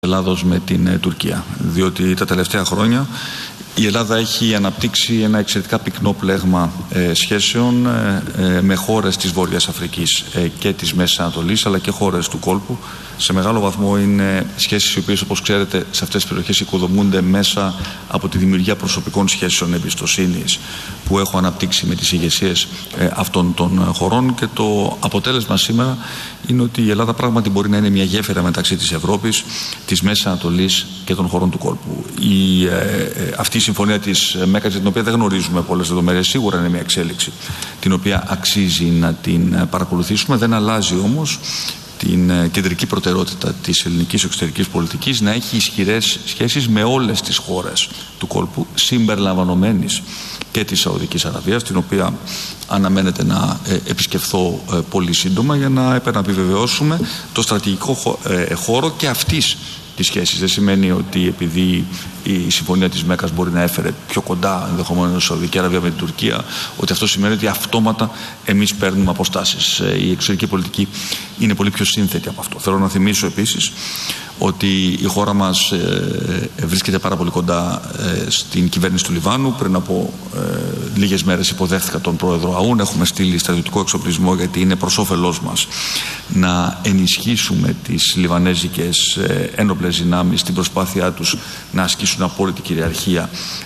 Ελλάδος με την Τουρκία, διότι τα τελευταία χρόνια η Ελλάδα έχει αναπτύξει ένα εξαιρετικά πυκνό πλέγμα σχέσεων με χώρες της Βόρειας Αφρικής και της Μέσης Ανατολής, αλλά και χώρες του κόλπου. Σε μεγάλο βαθμό είναι σχέσεις οι οποίες, όπως ξέρετε, σε αυτές τις περιοχές οικοδομούνται μέσα από τη δημιουργία προσωπικών σχέσεων εμπιστοσύνης που έχω αναπτύξει με τις ηγεσίες αυτών των χωρών, και το αποτέλεσμα σήμερα είναι ότι η Ελλάδα πράγματι μπορεί να είναι μια γέφυρα μεταξύ της Ευρώπης, της Μέσης Ανατολής και των χωρών του κόλπου. Αυτή η συμφωνία της Μέκας, την οποία δεν γνωρίζουμε πολλές λεπτομέρειες, σίγουρα είναι μια εξέλιξη την οποία αξίζει να την παρακολουθήσουμε. Δεν αλλάζει όμως την κεντρική προτεραιότητα της ελληνικής εξωτερικής πολιτικής να έχει ισχυρές σχέσεις με όλες τις χώρες του κόλπου, συμπεριλαμβανομένης και της Σαουδικής Αραβίας, την οποία αναμένεται να επισκεφθώ πολύ σύντομα, για να επαναπιβεβαιώσουμε το στρατηγικό χώρο και αυτής της σχέσης. Δεν σημαίνει ότι επειδή η συμφωνία της Μέκας μπορεί να έφερε πιο κοντά ενδεχομένως η Σαουδική Αραβία με την Τουρκία, ότι αυτό σημαίνει ότι αυτόματα εμείς παίρνουμε αποστάσεις. Η εξωτερική πολιτική είναι πολύ πιο σύνθετη από αυτό. Θέλω να θυμίσω επίσης ότι η χώρα μας βρίσκεται πάρα πολύ κοντά στην κυβέρνηση του Λιβάνου. Πριν από λίγες μέρες υποδέχθηκα τον πρόεδρο Αούν. Έχουμε στείλει στρατιωτικό εξοπλισμό, γιατί είναι προς όφελός μας να ενισχύσουμε τις λιβανέζικες ένοπλες δυνάμεις στην προσπάθειά τους να ασκήσουν απόλυτη κυριαρχία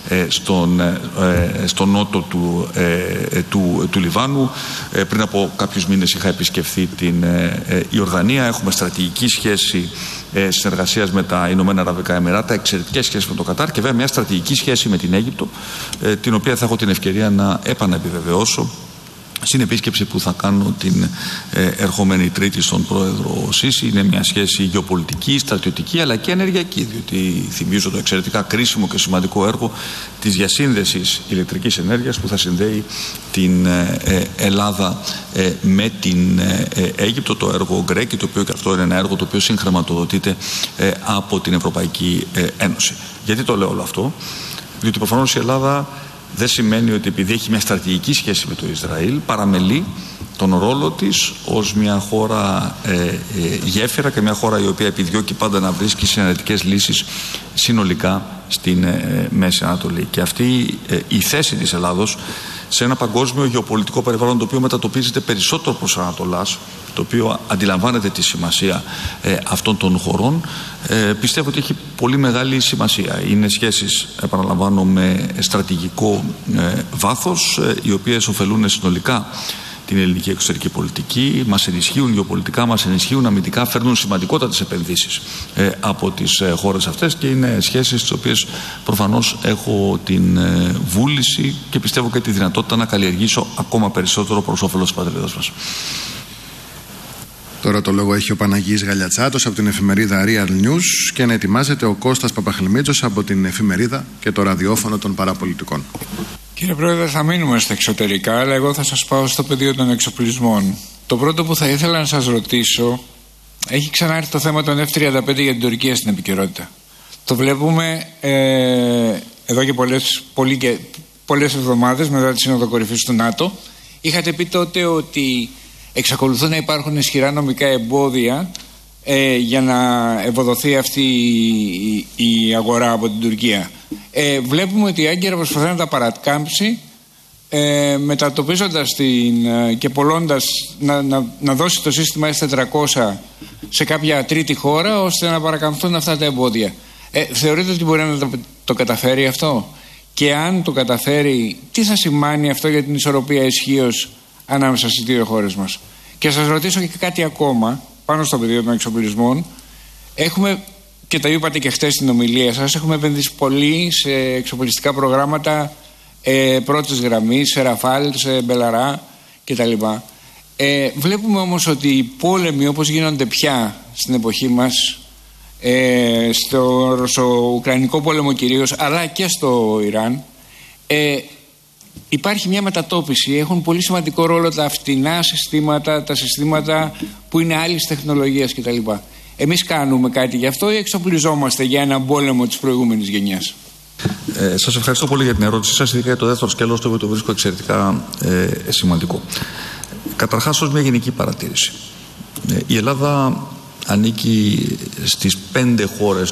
στον νότο του Λιβάνου. Πριν από κάποιους μήνες είχα επισκεφθεί την Ιορδανία. Έχουμε στρατηγική σχέση συνεργασίας με τα Ηνωμένα Αραβικά Εμιράτα, εξαιρετικές σχέσεις με το Κατάρ και βέβαια μια στρατηγική σχέση με την Αίγυπτο, την οποία θα έχω την ευκαιρία να επαναεπιβεβαιώσω στην επίσκεψη που θα κάνω την ερχόμενη Τρίτη στον πρόεδρο Σίση. Είναι μια σχέση γεωπολιτική, στρατιωτική αλλά και ενεργειακή, διότι θυμίζω το εξαιρετικά κρίσιμο και σημαντικό έργο της διασύνδεσης ηλεκτρικής ενέργειας που θα συνδέει την Ελλάδα με την Αίγυπτο, το έργο Γκρέκι, το οποίο και αυτό είναι ένα έργο το οποίο συγχρηματοδοτείται από την Ευρωπαϊκή Ένωση. Γιατί το λέω όλο αυτό? Διότι προφανώς η Ελλάδα δεν σημαίνει ότι επειδή έχει μια στρατηγική σχέση με το Ισραήλ παραμελεί τον ρόλο της ως μια χώρα γέφυρα και μια χώρα η οποία επιδιώκει πάντα να βρίσκει συνενετικές λύσεις συνολικά στην Μέση Ανατολή. Και αυτή η θέση της Ελλάδος σε ένα παγκόσμιο γεωπολιτικό περιβάλλον το οποίο μετατοπίζεται περισσότερο προς Ανατολάς, το οποίο αντιλαμβάνεται τη σημασία αυτών των χωρών, πιστεύω ότι έχει πολύ μεγάλη σημασία. Είναι σχέσεις, επαναλαμβάνω, με στρατηγικό βάθος, οι οποίες ωφελούν συνολικά την ελληνική εξωτερική πολιτική, μας ενισχύουν γεωπολιτικά, μας ενισχύουν αμυντικά, φέρνουν σημαντικότατες επενδύσεις από τις χώρες αυτές, και είναι σχέσεις τις οποίες προφανώς έχω την βούληση και πιστεύω και τη δυνατότητα να καλλιεργήσω ακόμα περισσότερο προς όφελος της πατρίδας μας. Τώρα το λόγο έχει ο Παναγής Γαλιατσάτος από την εφημερίδα Real News και να ετοιμάζεται ο Κώστας Παπαχλημίτσος από την εφημερίδα και το ραδιόφωνο των παραπολιτικών. Κύριε Πρόεδρε, θα μείνουμε στα εξωτερικά, αλλά εγώ θα σας πάω στο πεδίο των εξοπλισμών. Το πρώτο που θα ήθελα να σας ρωτήσω, έχει ξανάρθει το θέμα των F-35 για την Τουρκία στην επικαιρότητα. Το βλέπουμε εδώ και πολλές εβδομάδες μετά τη Σύνοδο Κορυφής του ΝΑΤΟ. Είχατε πει τότε ότι εξακολουθούν να υπάρχουν ισχυρά νομικά εμπόδια για να ευοδοθεί αυτή η αγορά από την Τουρκία. Βλέπουμε ότι η Άγκυρα προσπαθεί να τα παρακάμψει, μετατοπίζοντας και πολλώντας να δώσει το σύστημα S-400 σε κάποια τρίτη χώρα, ώστε να παρακαμφθούν αυτά τα εμπόδια. Θεωρείτε ότι μπορεί να το καταφέρει αυτό? Και αν το καταφέρει, τι θα σημάνει αυτό για την ισορροπία ισχύως ανάμεσα στις δύο χώρες μας? Και σας ρωτήσω και κάτι ακόμα πάνω στο πεδίο των εξοπλισμών. Έχουμε, και τα είπατε και χτες στην ομιλία σας, έχουμε επενδύσει πολύ σε εξοπλιστικά προγράμματα πρώτης γραμμής, σε Ραφάλ, σε Μπελαρά κτλ. Βλέπουμε όμως ότι οι πόλεμοι όπως γίνονται πια στην εποχή μας, στο Ρωσο-Ουκρανικό πόλεμο κυρίως, αλλά και στο Ιράν, υπάρχει μια μετατόπιση. Έχουν πολύ σημαντικό ρόλο τα φτηνά συστήματα, τα συστήματα που είναι άλλης τεχνολογίας κτλ. Εμείς κάνουμε κάτι γι' αυτό ή εξοπλιζόμαστε για έναν πόλεμο της προηγούμενης γενιάς? Σας ευχαριστώ πολύ για την ερώτησή σας, ειδικά για το δεύτερο σκέλος, το οποίο το βρίσκω εξαιρετικά σημαντικό. Καταρχάς, ως μια γενική παρατήρηση, η Ελλάδα ανήκει στις 5 χώρες